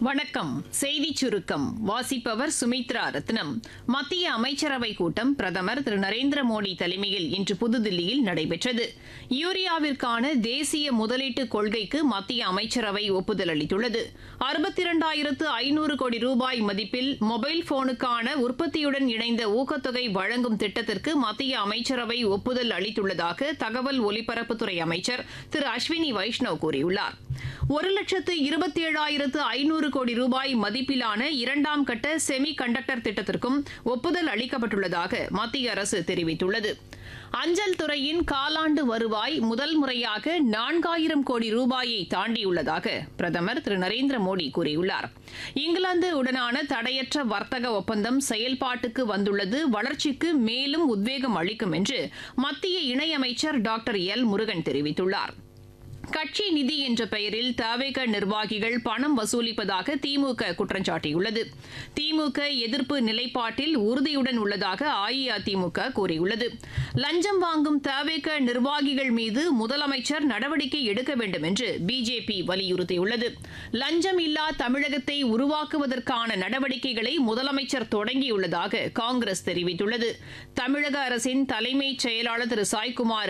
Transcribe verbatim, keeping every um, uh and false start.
வணக்கம். செய்திச் சுருக்கம் வாசிப்பவர் சுமித்ரா ரத்னம். மத்திய அமைச்சரவைக் கூட்டம் பிரதமர் திரு நரேந்திர மோடி தலைமையில் இன்று புதுதில்லியில் நடைபெற்றது. யூரியாவிற்கான தேசிய முதலீட்டு கொள்கைக்கு மத்திய அமைச்சரவை ஒப்புதல் அளித்துள்ளது. அறுபத்தி இரண்டாயிரத்து ஐநூறு கோடி ரூபாய் மதிப்பில் மொபைல் போனுக்கான உற்பத்தியுடன் இணைந்த ஊக்கத்தொகை வழங்கும் திட்டத்திற்கு மத்திய அமைச்சரவை ஒப்புதல் அளித்துள்ளதாக தகவல் ஒலிபரப்புத்துறை அமைச்சர் திரு அஸ்வினி வைஷ்ணவ் கூறியுள்ளார். ஒரு லட்சத்து இருபத்தி ஏழாயிரத்து ஐநூறு கோடி ரூபாய் மதிப்பிலான இரண்டாம் கட்ட செமி கண்டக்டர் திட்டத்திற்கும் ஒப்புதல் அளிக்கப்பட்டுள்ளதாக மத்திய அரசு தெரிவித்துள்ளது. அஞ்சல் துறையின் காலாண்டு வருவாய் முதல் முறையாக நான்காயிரம் கோடி ரூபாயை தாண்டியுள்ளதாக பிரதமர் திரு நரேந்திர மோடி கூறியுள்ளார். இங்கிலாந்து உடனான தடையற்ற வர்த்தக ஒப்பந்தம் செயல்பாட்டுக்கு வந்துள்ளது வளர்ச்சிக்கு மேலும் உத்வேகம் அளிக்கும் என்று மத்திய இணையமைச்சர் டாக்டர் எல் முருகன் தெரிவித்துள்ளார். கட்சி நிதி என்ற பெயரில் தவேக நிர்வாகிகள் பணம் வசூலிப்பதாக திமுக குற்றம் சாட்டியுள்ளது. திமுக எதிர்ப்பு நிலைப்பாட்டில் உறுதியுடன் உள்ளதாக அஇஅதிமுக கூறியுள்ளது. லஞ்சம் வாங்கும் தவேக நிர்வாகிகள் மீது முதலமைச்சர் நடவடிக்கை எடுக்க வேண்டும் என்று பிஜேபி வலியுறுத்தியுள்ளது. லஞ்சம் இல்லா தமிழகத்தை உருவாக்குவதற்கான நடவடிக்கைகளை முதலமைச்சர் தொடங்கியுள்ளதாக காங்கிரஸ் தெரிவித்துள்ளது. தமிழக அரசின் தலைமைச் செயலாளர் திரு சாய்குமார்